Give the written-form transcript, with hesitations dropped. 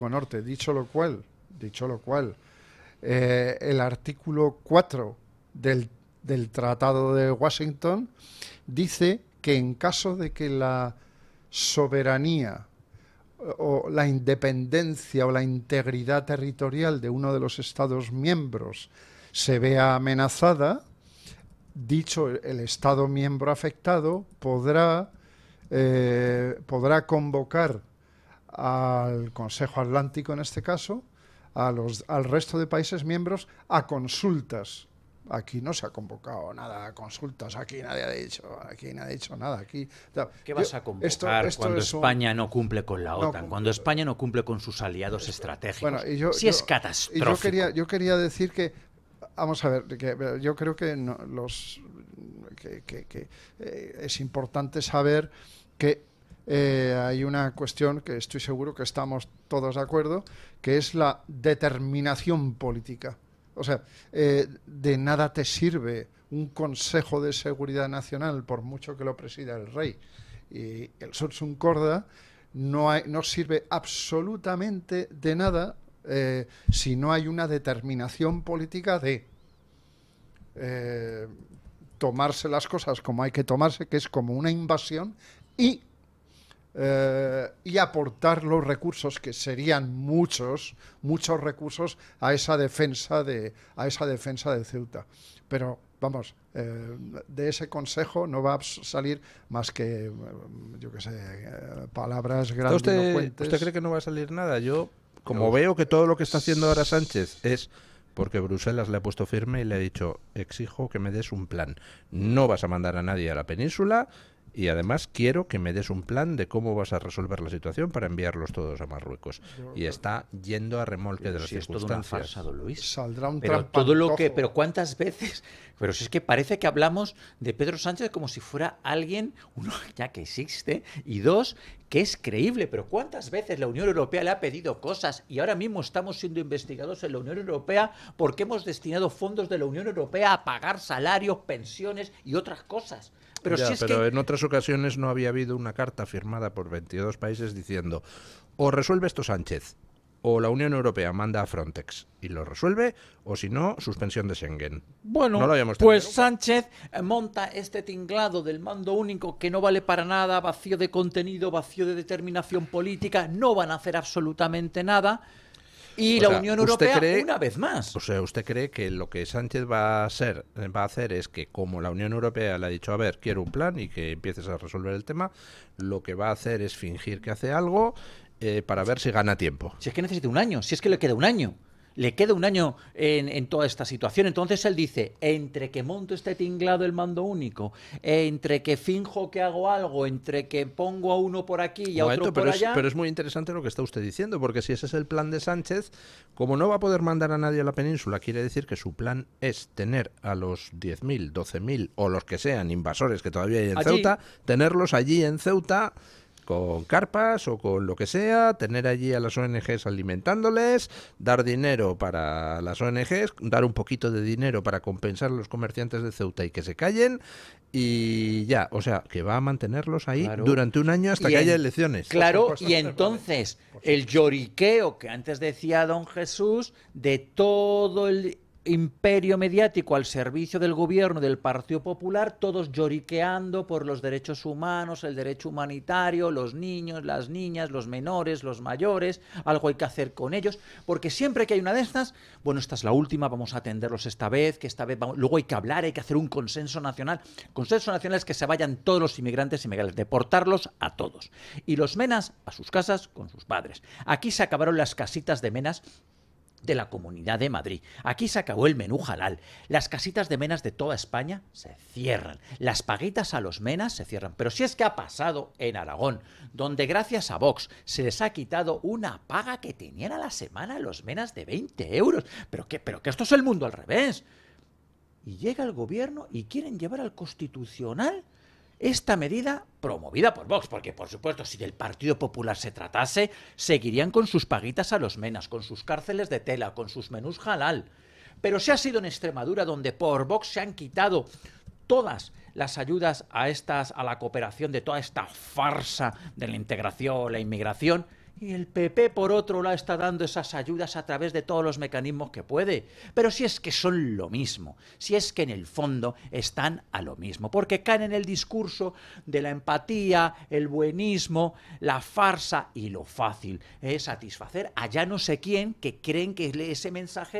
Norte. Dicho lo cual, el artículo 4 del Tratado de Washington dice que en caso de que la soberanía o la independencia o la integridad territorial de uno de los Estados miembros se vea amenazada, el Estado miembro afectado podrá convocar al Consejo Atlántico, en este caso, al resto de países miembros a consultas. Aquí no se ha convocado nada a consultas, aquí nadie ha dicho nada. Aquí, ¿Qué vas a convocar cuando España no cumple con la OTAN, cuando España no cumple con sus aliados estratégicos? Bueno, es catastrófico. Yo quería decir que, vamos a ver, que yo creo que es importante saber que hay una cuestión que estoy seguro que estamos todos de acuerdo, que es la determinación política. O sea, de nada te sirve un Consejo de Seguridad Nacional, por mucho que lo presida el rey y el Sursum Corda, no sirve absolutamente de nada si no hay una determinación política de tomarse las cosas como hay que tomarse, que es como una invasión, y aportar los recursos, que serían muchos recursos, a esa defensa de Ceuta. Pero vamos, de ese consejo no va a salir más que, yo qué sé, palabras grandilocuentes. ¿Usted cree que no va a salir nada? Yo, como veo que todo lo que está haciendo ahora Sánchez es porque Bruselas le ha puesto firme y le ha dicho: exijo que me des un plan. No vas a mandar a nadie a la península y además quiero que me des un plan de cómo vas a resolver la situación para enviarlos todos a Marruecos. Y está yendo a remolque de las circunstancias. Es toda una farsa, don Luis. Saldrá un pero ¿cuántas veces? Pero si es que parece que hablamos de Pedro Sánchez como si fuera alguien, uno, ya que existe, y dos, que es creíble. Pero ¿cuántas veces la Unión Europea le ha pedido cosas y ahora mismo estamos siendo investigados en la Unión Europea porque hemos destinado fondos de la Unión Europea a pagar salarios, pensiones y otras cosas? Pero en otras ocasiones no había habido una carta firmada por 22 países diciendo: o resuelve esto Sánchez, o la Unión Europea manda a Frontex y lo resuelve, o si no, suspensión de Schengen. Bueno, no lo pues Sánchez monta este tinglado del mando único que no vale para nada, vacío de contenido, vacío de determinación política, no van a hacer absolutamente nada. Y la Unión Europea, una vez más. O sea, ¿usted cree que lo que Sánchez va a hacer es que, como la Unión Europea le ha dicho: a ver, quiero un plan y que empieces a resolver el tema, lo que va a hacer es fingir que hace algo para ver si gana tiempo? Si es que necesita un año, si es que le queda un año. Le queda un año en toda esta situación. Entonces él dice: entre que monto este tinglado el mando único, entre que finjo que hago algo, entre que pongo a uno por aquí y a otro por allá... Pero es muy interesante lo que está usted diciendo, porque si ese es el plan de Sánchez, como no va a poder mandar a nadie a la península, quiere decir que su plan es tener a los 10.000, 12.000 o los que sean invasores que todavía hay en Ceuta, tenerlos allí en Ceuta con carpas o con lo que sea, tener allí a las ONGs alimentándoles, dar dinero para las ONGs, dar un poquito de dinero para compensar a los comerciantes de Ceuta y que se callen, y ya, o sea, que va a mantenerlos ahí durante un año hasta que haya elecciones. Claro, y entonces el lloriqueo que antes decía don Jesús de todo el imperio mediático al servicio del gobierno del Partido Popular, todos lloriqueando por los derechos humanos, el derecho humanitario, los niños, las niñas, los menores, los mayores, algo hay que hacer con ellos, porque siempre que hay una de estas, bueno, esta es la última, vamos a atenderlos esta vez, luego hay que hablar, hay que hacer un consenso nacional. Consenso nacional es que se vayan todos los inmigrantes y ilegales, deportarlos a todos. Y los menas a sus casas con sus padres. Aquí se acabaron las casitas de menas de la Comunidad de Madrid. Aquí se acabó el menú halal. Las casitas de menas de toda España se cierran. Las paguitas a los menas se cierran. Pero si es que ha pasado en Aragón, donde gracias a Vox se les ha quitado una paga que tenían a la semana los menas de 20 euros. Pero que esto es el mundo al revés. Y llega el gobierno y quieren llevar al Constitucional esta medida promovida por Vox, porque por supuesto si del Partido Popular se tratase, seguirían con sus paguitas a los menas, con sus cárceles de tela, con sus menús halal. Pero si ha sido en Extremadura donde por Vox se han quitado todas las ayudas a la cooperación de toda esta farsa de la integración, la inmigración, Y el PP, por otro lado, está dando esas ayudas a través de todos los mecanismos que puede. Pero si es que son lo mismo, si es que en el fondo están a lo mismo, porque caen en el discurso de la empatía, el buenismo, la farsa y lo fácil es satisfacer a ya no sé quién que creen que ese mensaje